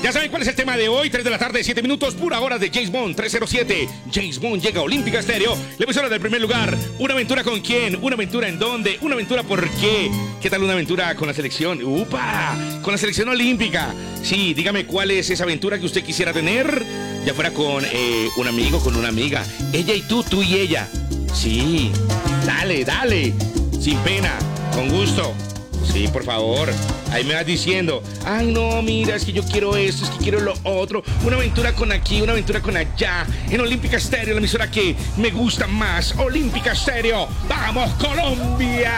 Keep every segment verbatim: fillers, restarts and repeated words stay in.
Ya saben cuál es el tema de hoy, tres de la tarde, siete minutos, pura hora de James Bond, trescientos siete. James Bond llega a Olímpica Estéreo, la emisora del primer lugar. ¿Una aventura con quién? ¿Una aventura en dónde? ¿Una aventura por qué? ¿Qué tal una aventura con la selección? ¡Upa! Con la selección olímpica. Sí, dígame cuál es esa aventura que usted quisiera tener. Ya fuera con eh, un amigo, con una amiga. Ella y tú, tú y ella. Sí, dale, dale. Sin pena, con gusto. Sí, por favor. Ahí me vas diciendo, ay no, mira, es que yo quiero esto, es que quiero lo otro. Una aventura con aquí, una aventura con allá. En Olímpica Estéreo, la emisora que me gusta más. Olímpica Estéreo. ¡Vamos, Colombia!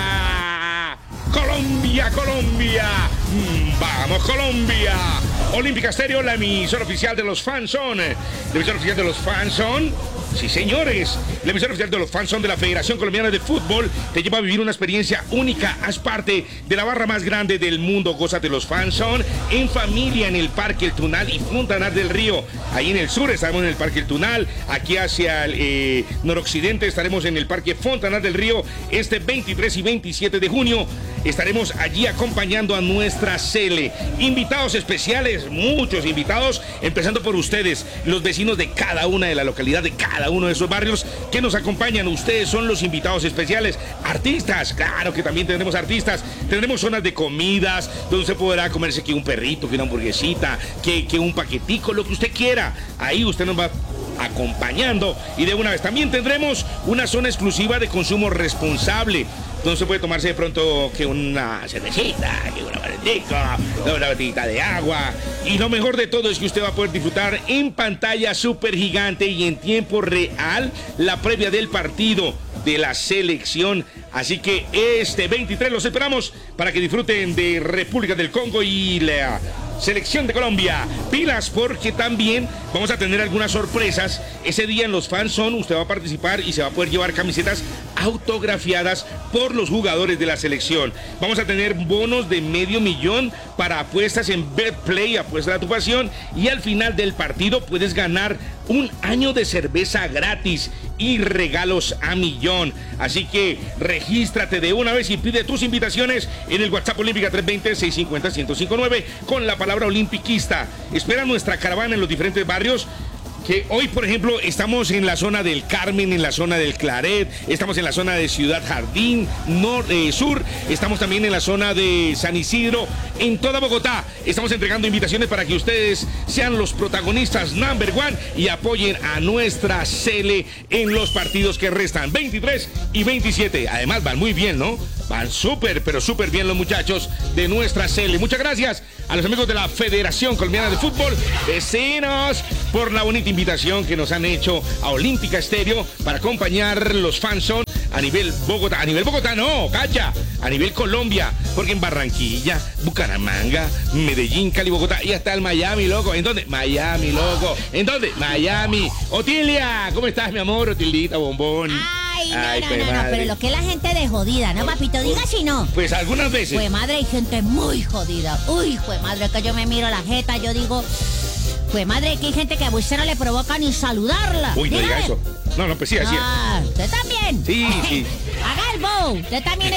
Colombia, Colombia. ¡Vamos, Colombia! Olímpica Estéreo, la emisora oficial de los fans son. La emisora oficial de los fans son. Sí, señores, la emisora oficial de los fans son de la Federación Colombiana de Fútbol. Te lleva a vivir una experiencia única. Haz parte de la barra más grande del mundo. Gózate los fans son en familia en el Parque El Tunal y Fontanar del Río. Ahí en el sur estaremos en el Parque El Tunal. Aquí hacia el eh, noroccidente estaremos en el Parque Fontanar del Río. Este veintitrés y veintisiete de junio estaremos allí acompañando a nuestra Cele. Invitados especiales, muchos invitados, empezando por ustedes, los vecinos de cada una de la localidad, de cada uno de esos barrios que nos acompañan. Ustedes son los invitados especiales. Artistas, claro que también tendremos artistas. Tendremos zonas de comidas donde usted podrá comerse que un perrito, que una hamburguesita, que, que un paquetico, lo que usted quiera. Ahí usted nos va acompañando y de una vez también tendremos una zona exclusiva de consumo responsable donde se puede tomarse de pronto que una cervecita, que una valentica, una botellita de agua, y lo mejor de todo es que usted va a poder disfrutar en pantalla súper gigante y en tiempo real la previa del partido de la selección. Así que este veintitrés los esperamos para que disfruten de República del Congo y la Selección de Colombia. Pilas, porque también vamos a tener algunas sorpresas. Ese día en los fans son, usted va a participar y se va a poder llevar camisetas autografiadas por los jugadores de la selección. Vamos a tener bonos de medio millón para apuestas en BetPlay, apuesta a tu pasión, y al final del partido puedes ganar un año de cerveza gratis y regalos a millón. Así que regístrate de una vez y pide tus invitaciones en el WhatsApp Olímpica tres dos cero, seis cinco cero, uno cero cinco nueve con la palabra olimpiquista. Espera nuestra caravana en los diferentes barrios. Que hoy, por ejemplo, estamos en la zona del Carmen, en la zona del Claret, estamos en la zona de Ciudad Jardín, norte, eh, sur, estamos también en la zona de San Isidro, en toda Bogotá. Estamos entregando invitaciones para que ustedes sean los protagonistas number one y apoyen a nuestra Cele en los partidos que restan, veintitrés y veintisiete. Además, van muy bien, ¿no? Van súper, pero súper bien los muchachos de nuestra Cele. Muchas gracias a los amigos de la Federación Colombiana de Fútbol, vecinos, por la bonita invitación que nos han hecho a Olímpica Estéreo para acompañar los fans son a nivel Bogotá, a nivel Bogotá no, calla, a nivel Colombia, porque en Barranquilla, Bucaramanga, Medellín, Cali, Bogotá y hasta el Miami, loco. ¿En dónde? Miami, loco. ¿En dónde? Miami. Otilia, ¿cómo estás, mi amor? Otildita, bombón. Ay, no, Ay, no, pues, no, no, pero lo que es la gente de jodida, ¿no, papito? Diga si no. Pues algunas veces. Pues madre, hay gente muy jodida. Uy, pues madre, que yo me miro la jeta, yo digo, pues madre, que hay gente que a usted no le provoca ni saludarla. Uy, no Dígame. diga eso. No, no, pues sí, así es. Ah, ¿usted también? Sí, sí. Haga el bow. Usted también